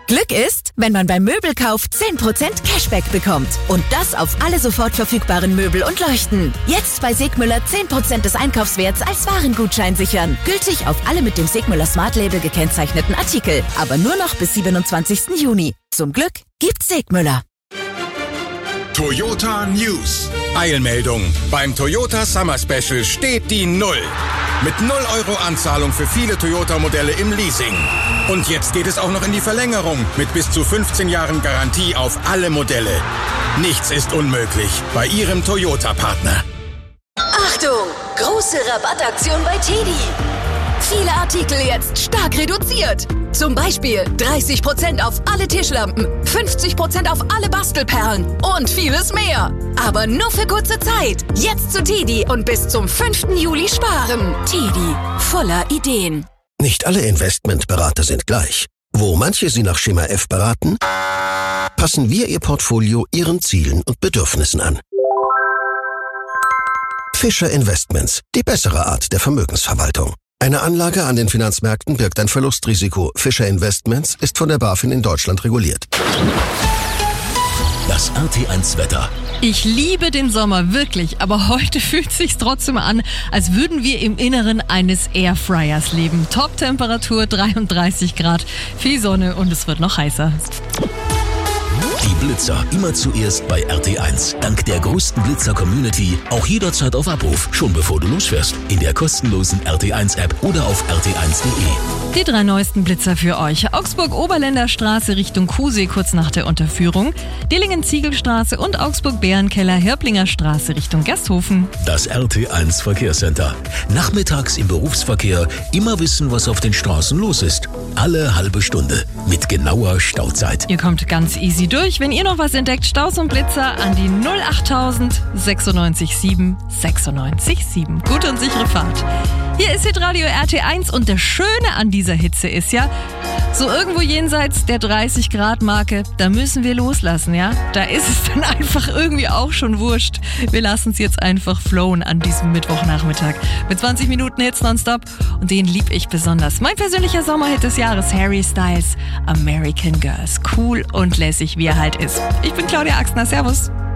Glück ist, wenn man beim Möbelkauf 10% Cashback bekommt. Und das auf alle sofort verfügbaren Möbel und Leuchten. Jetzt bei Segmüller 10% des Einkaufswerts als Warengutschein sichern. Gültig auf alle mit dem Segmüller Smart Label gekennzeichneten Artikel. Aber nur noch bis 27. Juni. Zum Glück gibt's Segmüller. Toyota News. Eilmeldung. Beim Toyota Summer Special steht die 0. Mit 0 € Anzahlung für viele Toyota-Modelle im Leasing. Und jetzt geht es auch noch in die Verlängerung mit bis zu 15 Jahren Garantie auf alle Modelle. Nichts ist unmöglich bei Ihrem Toyota-Partner. Achtung! Große Rabattaktion bei TEDi. Viele Artikel jetzt stark reduziert. Zum Beispiel 30% auf alle Tischlampen, 50% auf alle Bastelperlen und vieles mehr. Aber nur für kurze Zeit. Jetzt zu TEDi und bis zum 5. Juli sparen. TEDi, voller Ideen. Nicht alle Investmentberater sind gleich. Wo manche Sie nach Schema F beraten, passen wir Ihr Portfolio Ihren Zielen und Bedürfnissen an. Fischer Investments, die bessere Art der Vermögensverwaltung. Eine Anlage an den Finanzmärkten birgt ein Verlustrisiko. Fischer Investments ist von der BaFin in Deutschland reguliert. Das RT1 Wetter. Ich liebe den Sommer, wirklich, aber heute fühlt es sich trotzdem an, als würden wir im Inneren eines Airfryers leben. Top-Temperatur 33 Grad, viel Sonne und es wird noch heißer. Die Blitzer immer zuerst bei RT1. Dank der größten Blitzer-Community auch jederzeit auf Abruf, schon bevor du losfährst. In der kostenlosen RT1-App oder auf rt1.de. Die 3 neuesten Blitzer für euch. Augsburg-Oberländer Straße Richtung Kusee kurz nach der Unterführung. Dillingen-Ziegelstraße und Augsburg-Bärenkeller-Hirplinger Straße Richtung Gersthofen. Das RT1 Verkehrscenter. Nachmittags im Berufsverkehr immer wissen, was auf den Straßen los ist. Alle halbe Stunde mit genauer Stauzeit. Ihr kommt ganz easy durch. Wenn ihr noch was entdeckt, Staus und Blitzer an die 08000 96 7 96 7. Gute und sichere Fahrt. Hier ist Hitradio RT1 und das Schöne an dieser Hitze ist ja, so irgendwo jenseits der 30-Grad-Marke, da müssen wir loslassen, ja? Da ist es dann einfach irgendwie auch schon wurscht. Wir lassen es jetzt einfach flowen an diesem Mittwochnachmittag. Mit 20 Minuten Hits nonstop und den lieb ich besonders. Mein persönlicher Sommerhit des Jahres, Harry Styles, American Girls. Cool und lässig, wie er halt ist. Ich bin Claudia Axner, servus.